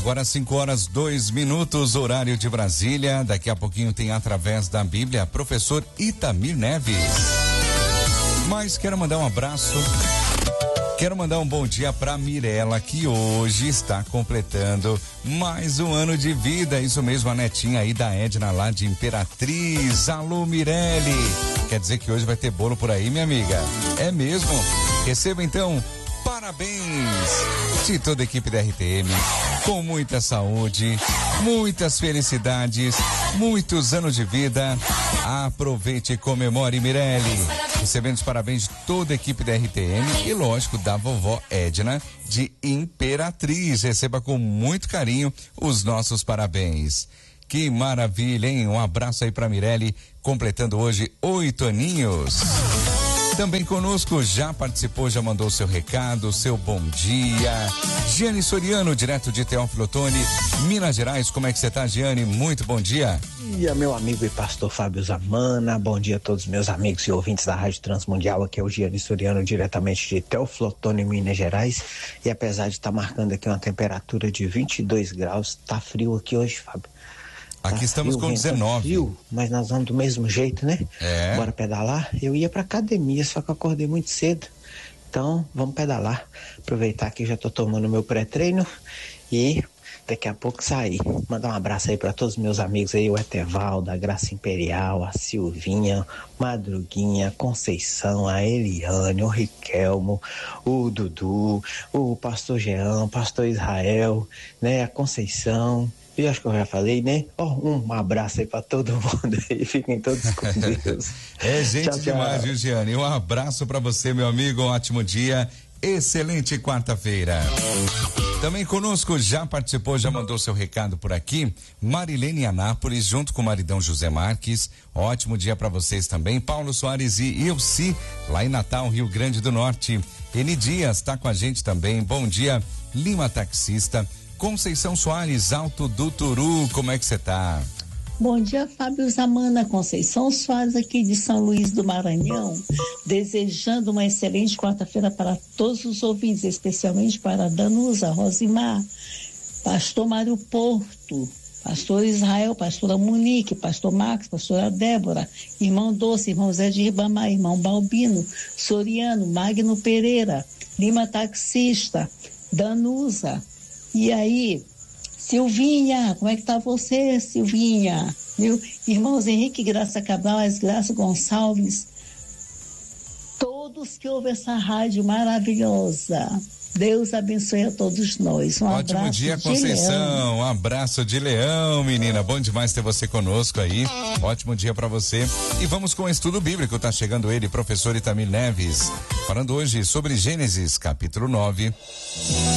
Agora 5h02, horário de Brasília. Daqui a pouquinho tem Através da Bíblia, professor Itamir Neves. Mas quero mandar um abraço. Quero mandar um bom dia para Mirela, que hoje está completando mais um ano de vida. Isso mesmo, a netinha aí da Edna lá de Imperatriz. Alô, Mirelle. Quer dizer que hoje vai ter bolo por aí, minha amiga? É mesmo? Receba então parabéns de toda a equipe da RTM, com muita saúde, muitas felicidades, muitos anos de vida. Aproveite e comemore, Mirelle. Recebendo os parabéns de toda a equipe da RTM e, lógico, da vovó Edna de Imperatriz. Receba com muito carinho os nossos parabéns. Que maravilha, hein? Um abraço aí pra Mirelle, completando hoje 8 aninhos. Também conosco, já participou, já mandou seu recado, seu bom dia. Giane Soriano, direto de Teófilo Otoni, Minas Gerais. Como é que você tá, Giane? Muito bom dia. Bom dia, meu amigo e pastor Fábio Zamana. Bom dia a todos meus amigos e ouvintes da Rádio Transmundial. Aqui é o Giane Soriano, diretamente de Teófilo Otoni, Minas Gerais. E apesar de estar marcando aqui uma temperatura de 22 graus, tá frio aqui hoje, Fábio. Aqui estamos com 19. Frio, mas nós vamos do mesmo jeito, né? É. Bora pedalar? Eu ia pra academia, só que eu acordei muito cedo. Então, vamos pedalar. Aproveitar que já tô tomando meu pré-treino e daqui a pouco sair. Mandar um abraço aí pra todos os meus amigos aí, o Etevaldo, a Graça Imperial, a Silvinha, Madruguinha, Conceição, a Eliane, o Riquelmo, o Dudu, o pastor Jean, o pastor Israel, né? A Conceição. Eu acho que eu já falei, né? Um abraço aí pra todo mundo aí, fiquem todos com Deus. É gente tchau, demais, tchau. viu, Giane? Um abraço pra você, meu amigo, um ótimo dia, excelente quarta-feira. Também conosco, já participou, já mandou seu recado por aqui, Marilene Anápolis, junto com o maridão José Marques. Ótimo dia pra vocês também. Paulo Soares e Ilci, lá em Natal, Rio Grande do Norte. N Dias tá com a gente também. Bom dia, Lima Taxista. Conceição Soares, Alto do Turu, como é que você tá? Bom dia, Fábio Zamana. Conceição Soares aqui de São Luís do Maranhão, desejando uma excelente quarta-feira para todos os ouvintes, especialmente para Danusa, Rosimar, pastor Mário Porto, pastor Israel, pastora Monique, pastor Max, pastora Débora, irmão Doce, irmão Zé de Ribamar, irmão Balbino, Soriano, Magno Pereira, Lima Taxista, Danusa. E aí, Silvinha, como é que tá você, Silvinha? Meu irmãos Henrique Graça Cabral, as Graça Gonçalves, todos que ouvem essa rádio maravilhosa. Deus abençoe a todos nós. Ótimo dia, Conceição. Um abraço de leão, menina. Bom demais ter você conosco aí. Ótimo dia pra você. E vamos com o estudo bíblico. Tá chegando ele, professor Itamir Neves, falando hoje sobre Gênesis, capítulo 9.